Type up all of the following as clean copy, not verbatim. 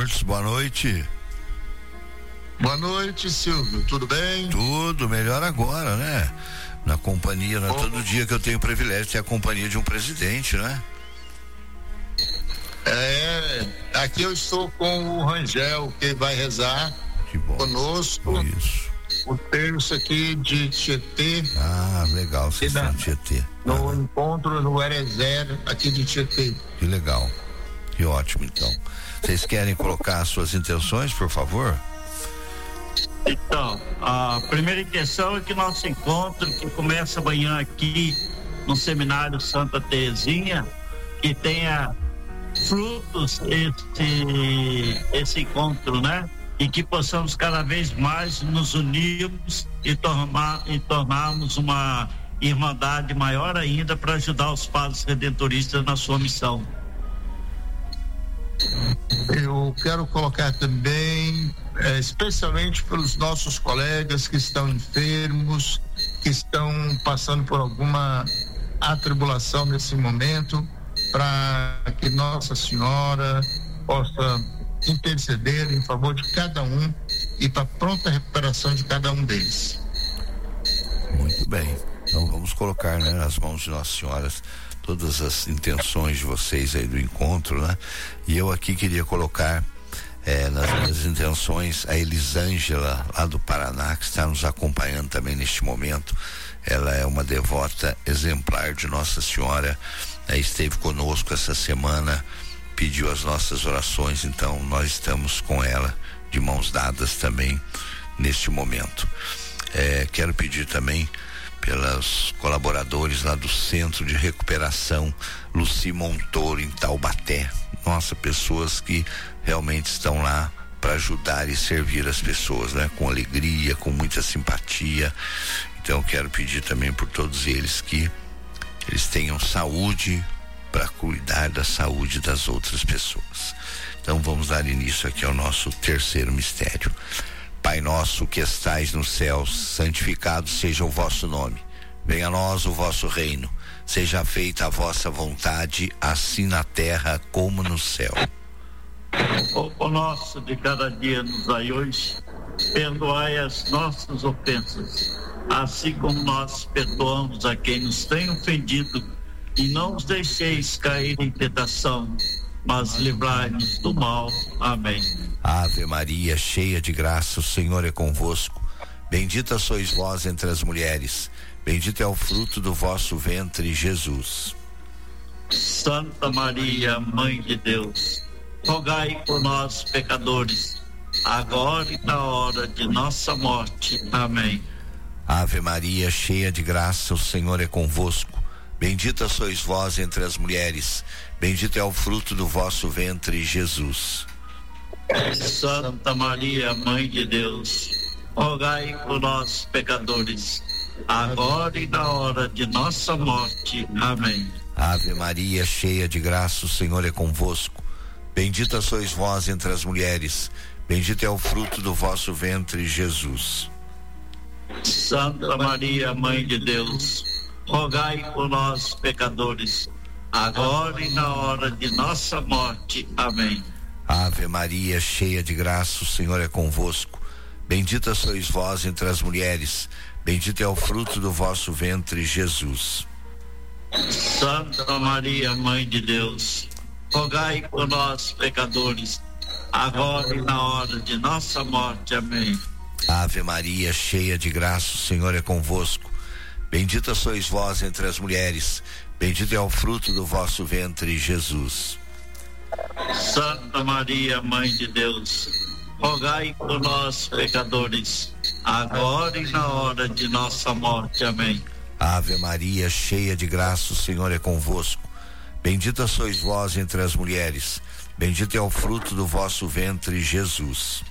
Lourdes, boa noite. Boa noite, Silvio, tudo bem? Tudo, melhor agora, né? Na companhia, não é todo dia que eu tenho o privilégio de ter a companhia de um presidente, né? Aqui eu estou com o Rangel, que vai rezar conosco. Isso. O terço aqui de Tietê. Ah, legal, vocês estão de Tietê. No encontro no Erezer, aqui de Tietê. Que legal, que ótimo, então. Vocês querem colocar as suas intenções, por favor? Então, a primeira intenção é que nosso encontro, que começa amanhã aqui no Seminário Santa Terezinha, que tenha frutos esse encontro, né? E que possamos cada vez mais nos unirmos e tornarmos uma irmandade maior ainda para ajudar os padres redentoristas na sua missão. Eu quero colocar também, especialmente pelos nossos colegas que estão enfermos, que estão passando por alguma atribulação nesse momento, para que Nossa Senhora possa interceder em favor de cada um e para pronta recuperação de cada um deles. Muito bem, então vamos colocar, né, nas mãos de Nossa Senhora todas as intenções de vocês aí do encontro, né? E eu aqui queria colocar nas minhas intenções a Elisângela, lá do Paraná, que está nos acompanhando também neste momento. Ela é uma devota exemplar de Nossa Senhora, esteve conosco essa semana, pediu as nossas orações, então nós estamos com ela de mãos dadas também neste momento. Quero pedir também pelos colaboradores lá do Centro de Recuperação Luci Montoro, em Taubaté. Nossa, pessoas que realmente estão lá para ajudar e servir as pessoas, né? Com alegria, com muita simpatia. Então quero pedir também por todos eles que eles tenham saúde para cuidar da saúde das outras pessoas. Então vamos dar início aqui ao nosso terceiro mistério. Pai nosso que estais nos céus, santificado seja o vosso nome. Venha a nós o vosso reino. Seja feita a vossa vontade, assim na terra como no céu. O pão nosso de cada dia nos dai hoje. Perdoai as nossas ofensas, assim como nós perdoamos a quem nos tem ofendido. E não os deixeis cair em tentação, mas livrai-nos do mal. Amém. Ave Maria, cheia de graça, o Senhor é convosco. Bendita sois vós entre as mulheres. Bendito é o fruto do vosso ventre, Jesus. Santa Maria, Mãe de Deus, rogai por nós, pecadores, agora e na hora de nossa morte. Amém. Ave Maria, cheia de graça, o Senhor é convosco. Bendita sois vós entre as mulheres. Bendito é o fruto do vosso ventre, Jesus. Santa Maria, Mãe de Deus, rogai por nós, pecadores, agora e na hora de nossa morte. Amém. Ave Maria, cheia de graça, o Senhor é convosco. Bendita sois vós entre as mulheres. Bendito é o fruto do vosso ventre, Jesus. Santa Maria, Mãe de Deus, rogai por nós, pecadores, agora e na hora de nossa morte. Amém. Ave Maria, cheia de graça, o Senhor é convosco. Bendita sois vós entre as mulheres. Bendito é o fruto do vosso ventre, Jesus. Santa Maria, Mãe de Deus, rogai por nós, pecadores, agora e na hora de nossa morte. Amém. Ave Maria, cheia de graça, o Senhor é convosco. Bendita sois vós entre as mulheres. Bendito é o fruto do vosso ventre, Jesus. Santa Maria, Mãe de Deus, rogai por nós, pecadores, agora e na hora de nossa morte. Amém. Ave Maria, cheia de graça, o Senhor é convosco. Bendita sois vós entre as mulheres. Bendito é o fruto do vosso ventre, Jesus.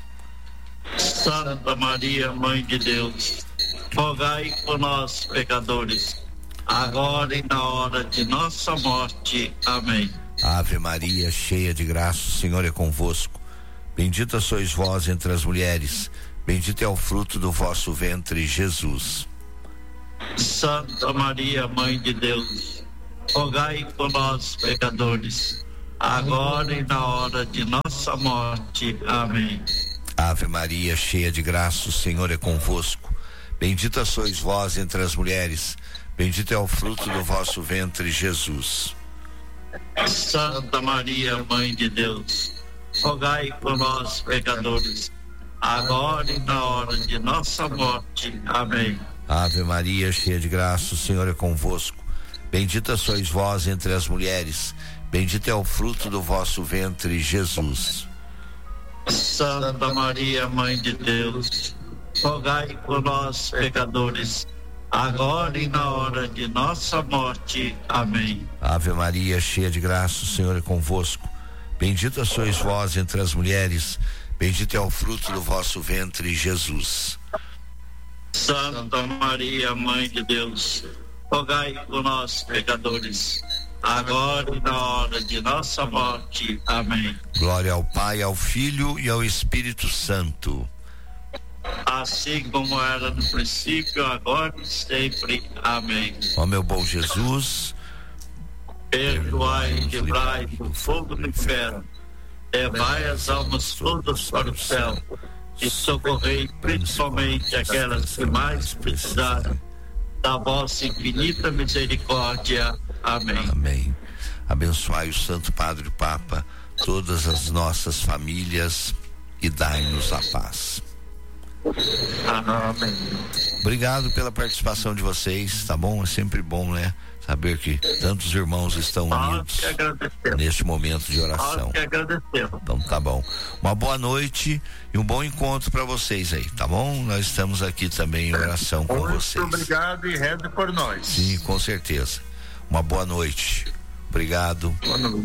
Santa Maria, Mãe de Deus, rogai por nós, pecadores, agora e na hora de nossa morte. Amém. Ave Maria, cheia de graça, o Senhor é convosco. Bendita sois vós entre as mulheres. Bendito é o fruto do vosso ventre, Jesus. Santa Maria, Mãe de Deus, rogai por nós, pecadores, agora e na hora de nossa morte. Amém. Ave Maria, cheia de graça, o Senhor é convosco. Bendita sois vós entre as mulheres, bendito é o fruto do vosso ventre, Jesus. Santa Maria, Mãe de Deus, rogai por nós, pecadores, agora e na hora de nossa morte. Amém. Ave Maria, cheia de graça, o Senhor é convosco. Bendita sois vós entre as mulheres, bendito é o fruto do vosso ventre, Jesus. Santa Maria, Mãe de Deus, rogai por nós, pecadores, agora e na hora de nossa morte. Amém. Ave Maria, cheia de graça, o Senhor é convosco. Bendita sois vós entre as mulheres, bendito é o fruto do vosso ventre, Jesus. Santa Maria, Mãe de Deus, rogai por nós, pecadores, agora e na hora de nossa morte. Amém. Glória ao Pai, ao Filho e ao Espírito Santo. Assim como era no princípio, agora e sempre. Amém. Ó meu bom Jesus, perdoai e livrai do fogo do inferno, levai as almas todas para o céu e socorrei principalmente aquelas que mais precisarem da vossa infinita misericórdia. Amém. Amém. Abençoai o Santo Padre Papa, todas as nossas famílias e dai-nos a paz. Amém. Obrigado pela participação de vocês, tá bom? É sempre bom, né? Saber que tantos irmãos estão unidos neste momento de oração. Então tá bom. Uma boa noite e um bom encontro para vocês aí, tá bom? Nós estamos aqui também em oração com vocês. Muito obrigado e reze por nós. Sim, com certeza. Uma boa noite. Obrigado. Boa noite.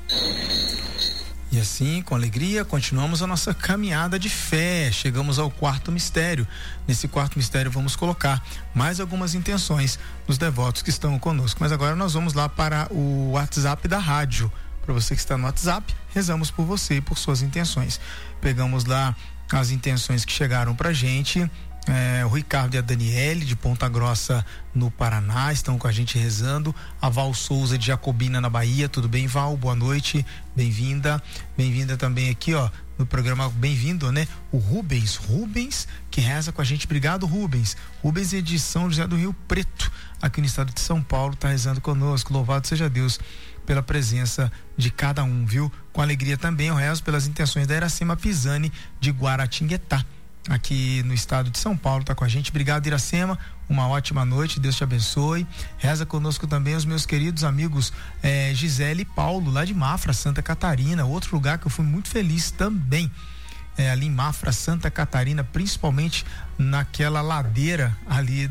E assim, com alegria, continuamos a nossa caminhada de fé. Chegamos ao quarto mistério. Nesse quarto mistério vamos colocar mais algumas intenções dos devotos que estão conosco. Mas agora nós vamos lá para o WhatsApp da rádio. Para você que está no WhatsApp, rezamos por você e por suas intenções. Pegamos lá as intenções que chegaram pra gente. O Ricardo e a Daniele de Ponta Grossa no Paraná estão com a gente rezando. A Val Souza de Jacobina na Bahia. Tudo bem, Val? Boa noite, bem-vinda também aqui, ó, no programa. Bem-vindo, né? O Rubens que reza com a gente. Obrigado, Rubens é de São José do Rio Preto, aqui no estado de São Paulo, tá rezando conosco. Louvado seja Deus pela presença de cada um, viu? Com alegria também eu rezo pelas intenções da Iracema Pisani de Guaratinguetá, aqui no estado de São Paulo, tá com a gente. Obrigado, Iracema, uma ótima noite, Deus te abençoe. Reza conosco também os meus queridos amigos Gisele e Paulo, lá de Mafra, Santa Catarina, outro lugar que eu fui muito feliz também, ali em Mafra, Santa Catarina, principalmente naquela ladeira ali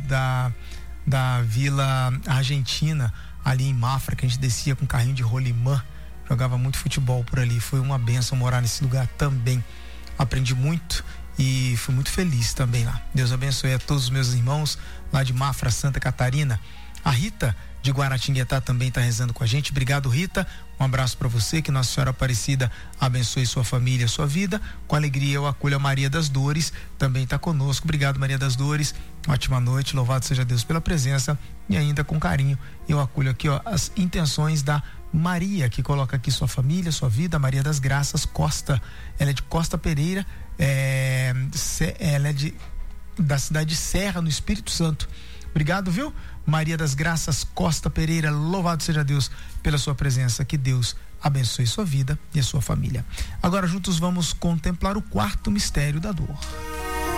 da Vila Argentina, ali em Mafra, que a gente descia com carrinho de rolimã, jogava muito futebol por ali. Foi uma bênção morar nesse lugar também, aprendi muito e fui muito feliz também lá. Deus abençoe a todos os meus irmãos lá de Mafra, Santa Catarina. A Rita de Guaratinguetá também está rezando com a gente. Obrigado, Rita, um abraço para você, que Nossa Senhora Aparecida abençoe sua família, sua vida. Com alegria eu acolho a Maria das Dores, também está conosco. Obrigado, Maria das Dores, ótima noite, louvado seja Deus pela presença. E ainda com carinho eu acolho aqui, ó, as intenções da Maria, que coloca aqui sua família, sua vida. Maria das Graças Costa, ela é de Costa Pereira, ela é da cidade de Serra, no Espírito Santo. Obrigado, viu? Maria das Graças Costa Pereira, louvado seja Deus pela sua presença. Que Deus abençoe sua vida e a sua família. Agora juntos vamos contemplar o quarto mistério da dor.